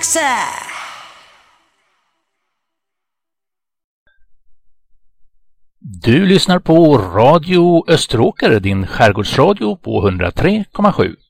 Lasse! Du lyssnar på Radio Österåker, din skärgårdsradio på 103,7.